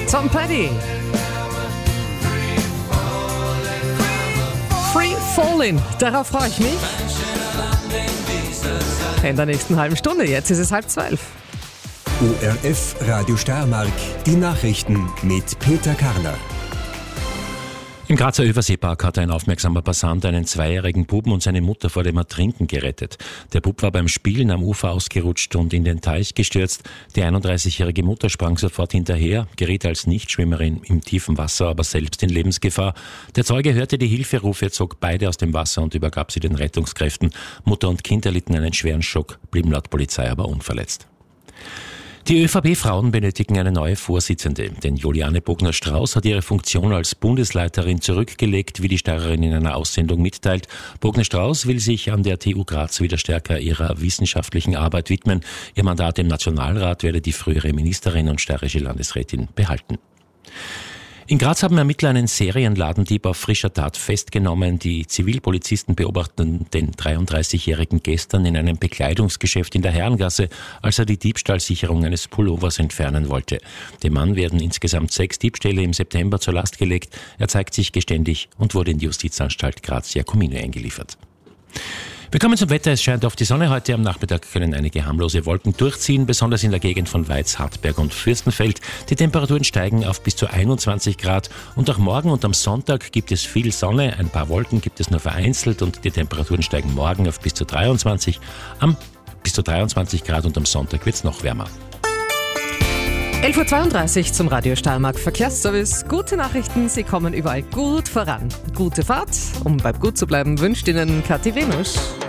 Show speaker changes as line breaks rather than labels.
Tom Petty. Free Fallin', darauf freue ich mich. In der nächsten halben Stunde, jetzt ist es 11:30.
ORF Radio Steiermark, die Nachrichten mit Peter Karner.
Im Grazer Överseepark hat ein aufmerksamer Passant einen 2-jährigen Buben und seine Mutter vor dem Ertrinken gerettet. Der Bub war beim Spielen am Ufer ausgerutscht und in den Teich gestürzt. Die 31-jährige Mutter sprang sofort hinterher, geriet als Nichtschwimmerin im tiefen Wasser, aber selbst in Lebensgefahr. Der Zeuge hörte die Hilferufe, zog beide aus dem Wasser und übergab sie den Rettungskräften. Mutter und Kind erlitten einen schweren Schock, blieben laut Polizei aber unverletzt. Die ÖVP-Frauen benötigen eine neue Vorsitzende, denn Juliane Bogner-Strauß hat ihre Funktion als Bundesleiterin zurückgelegt, wie die Steirerin in einer Aussendung mitteilt. Bogner-Strauß will sich an der TU Graz wieder stärker ihrer wissenschaftlichen Arbeit widmen. Ihr Mandat im Nationalrat werde die frühere Ministerin und steirische Landesrätin behalten. In Graz haben Ermittler einen Serienladendieb auf frischer Tat festgenommen. Die Zivilpolizisten beobachten den 33-Jährigen gestern in einem Bekleidungsgeschäft in der Herrengasse, als er die Diebstahlsicherung eines Pullovers entfernen wollte. Dem Mann werden insgesamt 6 Diebstähle im September zur Last gelegt. Er zeigt sich geständig und wurde in die Justizanstalt Graz-Jakomine eingeliefert. Wir kommen zum Wetter. Es scheint auf die Sonne heute. Am Nachmittag können einige harmlose Wolken durchziehen, besonders in der Gegend von Weiz, Hartberg und Fürstenfeld. Die Temperaturen steigen auf bis zu 21 Grad. Und auch morgen und am Sonntag gibt es viel Sonne. Ein paar Wolken gibt es nur vereinzelt und die Temperaturen steigen morgen auf bis zu 23 Grad und am Sonntag wird es noch wärmer.
11:32 Uhr zum Radio Steiermark Verkehrsservice. Gute Nachrichten, Sie kommen überall gut voran. Gute Fahrt. Um beim Gut zu bleiben, wünscht Ihnen Kathi Wenusch.